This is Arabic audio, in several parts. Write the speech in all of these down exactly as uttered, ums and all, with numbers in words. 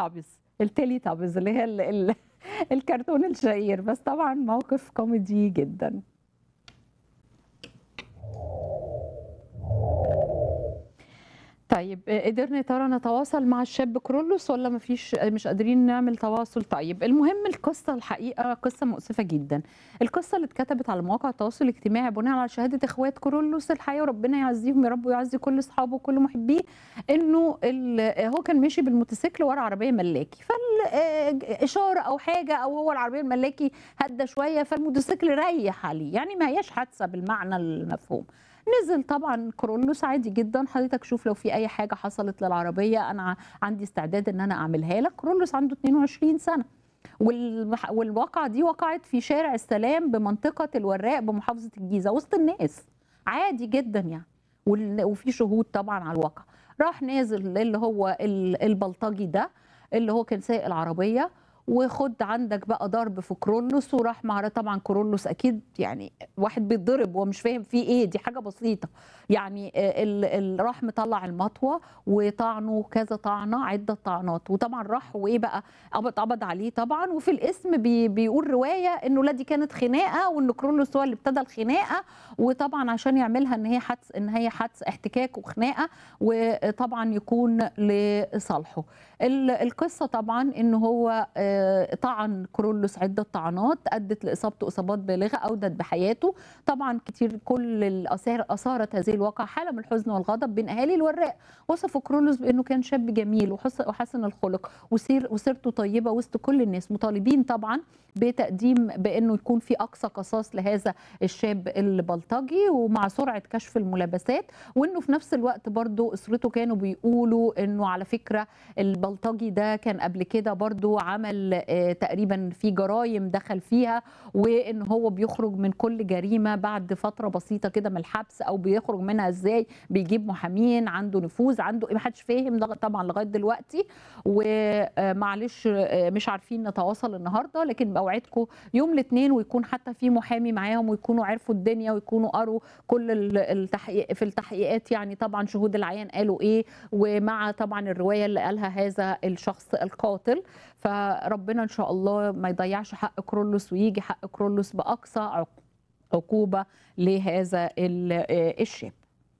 تابز التيلي تابز اللي هي ال ال الكرتون الشهير، بس طبعًا موقف كوميدي جدًا. طيب آآ قدرنا يا ترى نتواصل مع الشاب كرولوس والّا ما فيش مش قادرين نعمل تواصل؟ طيب المهم القصة الحقيقة قصة مؤسفة جدًا، القصة اللي اتكتبت على مواقع التواصل الاجتماعي بناءً على شهادة إخوات كرولوس الحقيقة وربنا يعزيهم يا رب ويعزي كل أصحابه وكل محبيه، إنه ال هو كان ماشي بالموتوسيكل ورا عربية ملاكي، فال آآ إشارة أو حاجة أو هو العربية الملاكي هدّى شوية فالموتوسيكل ريّح عليه، يعني ما هياش حادثة بالمعنى المفهوم. نزل طبعًا كرولوس عادي جدًا، حضرتك شوف لو في أي حاجة حصلت للعربية أنا عندي استعداد إن أنا أعملها لك، كرولوس عنده اتنين وعشرين سنة، والمح والواقعة دي وقعت في شارع السلام بمنطقة الوراق بمحافظة الجيزة وسط الناس، عادي جدًا يعني، وال وفي شهود طبعًا على الواقعة. راح نازل اللي هو ال البلطجي ده، اللي هو كان سايق العربية، وخُد عندك بقى ضرب في كرولوس وراح مع طبعًا كرولوس أكيد يعني واحد بيتضرب وهو مش فاهم في إيه، دي حاجة بسيطة، يعني آآ ال ال راح مطلّع المطوة وطعنه كذا طعنة، عدة طعنات، وطبعًا راح وإيه بقى قبض قبض عليه طبعًا، وفي الاسم بي بيقول رواية إنه لا دي كانت خناقة وإن كرولوس هو اللي ابتدى الخناقة، وطبعًا عشان يعملها إن هي حدث إن هي حدث احتكاك وخناقة، وطبعًا يكون لصالحه. ال القصة طبعًا إن هو آآ طعن كرولوس عدة طعنات أدت لإصابته إصابات بالغة أودت بحياته، طبعًا كتير كل الآثار أثارت هذه الواقعة حالة من الحزن والغضب بين أهالي الوراق، وصفوا كرولوس بإنه كان شاب جميل وحس وحسن الخلق وسير وسيرته طيبة وسط كل الناس، مطالبين طبعًا بتقديم بإنه يكون في أقصى قصاص لهذا الشاب البلطجي، ومع سرعة كشف الملابسات، وإنه في نفس الوقت برضه أسرته كانوا بيقولوا إنه على فكرة البلطجي ده كان قبل كده برضه عمل آآ تقريبًا في جرايم دخل فيها، وإن هو بيخرج من كل جريمة بعد فترة بسيطة كده من الحبس أو بيخرج منها إزاي، بيجيب محامين، عنده نفوذ، عنده ما حدش فاهم لغ طبعًا لغاية دلوقتي، ومعلش مش عارفين نتواصل النهارده، لكن باوعدكم يوم الاتنين ويكون حتى في محامي معاهم ويكونوا عرفوا الدنيا ويكونوا قروا كل ال التحقيق في التحقيقات يعني طبعًا شهود العيان قالوا إيه، ومع طبعًا الرواية اللي قالها هذا الشخص القاتل، فربنا إن شاء الله ما يضيّعش حق كرولوس وييجي حق كرولوس بأقصى عق عقوبة لهذا ال آآ الشاب.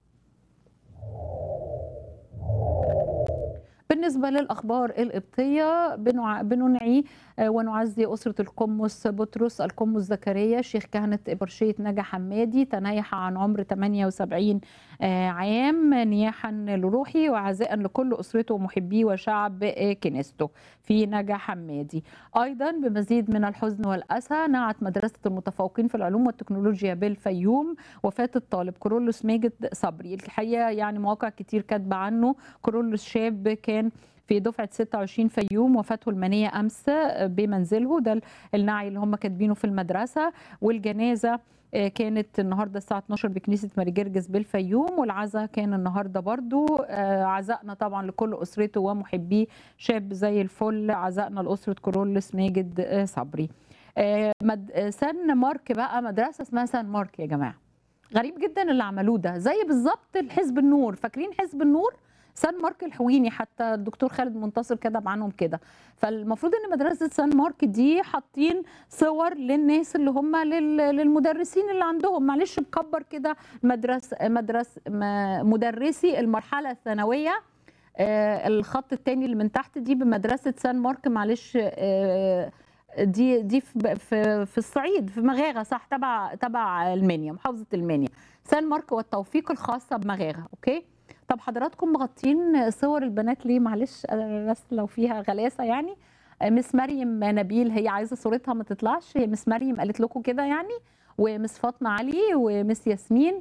بالنسبة للأخبار القبطية بنع بننعي ونعزي أسرة القمص بطرس القمص زكريا شيخ كهنة إبرشية نجا حمادي تنايح عن عمر ثمانية وسبعين آآ عام نياحًا لروحه وعزاءً لكل أسرته ومحبيه وشعب كنيسته في نجا حمادي. أيضًا بمزيد من الحزن والأسى نعت مدرسة المتفوقين في العلوم والتكنولوجيا بالفيوم وفاة الطالب كورولوس ماجد صبري. الحقيقة يعني مواقع كتير كاتبة عنه، كورولوس شاب كان في دفعة ستة وعشرين فيوم وفاته المنية أمس بمنزله، ده النعي اللي هم كاتبينه في المدرسة، والجنازة كانت النهارده الساعة اتناشر بكنيسة ماري جرجس بالفيوم، والعزا كان النهارده برضو. عزائنا طبعا لكل أسرته ومحبيه، شاب زي الفل، عزائنا لأسرة كورولوس ماجد صبري. سان مارك بقى مدرسة اسمها سان مارك يا جماعة، غريب جدا اللي عملوه ده، زي بالظبط الحزب النور، فاكرين حزب النور؟ سان مارك الحويني حتى الدكتور خالد منتصر كتب عنهم كده، فالمفروض ان مدرسه سان مارك دي حاطين صور للناس اللي هم للمدرسين اللي عندهم، معلش مكبر كده مدرسه مدرسه مدرسي المرحله الثانويه، آه الخط الثاني اللي من تحت دي بمدرسه سان مارك، معلش آه دي دي في في في الصعيد في مغاغه، صح، تبع تبع المنيا، محافظه المنيا، سان مارك والتوفيق الخاصه بمغاغه. اوكي، طب حضراتكم مغطين صور البنات ليه؟ معلش بس لو فيها غلاسه يعني. مس مريم نبيل هي عايزه صورتها ما تطلعش، هي مس مريم قالت لكم كده يعني، ومس فاطمه علي ومس ياسمين،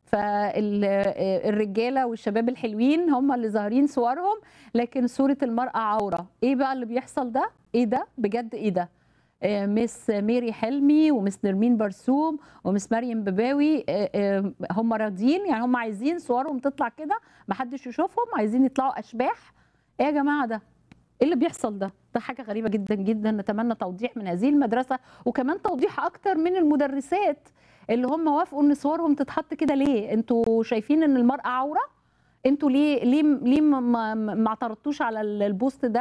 فالرجاله والشباب الحلوين هم اللي ظاهرين صورهم، لكن صوره المراه عوره. ايه بقى اللي بيحصل ده؟ ايه ده بجد؟ ايه ده؟ مس ميري حلمي ومس نرمين برسوم ومس مريم بباوي هم راضيين يعني، هم عايزين صورهم تطلع كده ما حدش يشوفهم، عايزين يطلعوا اشباح. ايه يا جماعه ده؟ ايه اللي بيحصل ده؟ ده حاجه غريبه جدا جدا، نتمنى توضيح من هذه المدرسه، وكمان توضيح اكتر من المدرسات اللي هم وافقوا ان صورهم تتحط كده. ليه انتوا شايفين ان المراه عوره؟ انتوا ليه ليه ليه ما, ما, ما اعترضتوش على البوست ده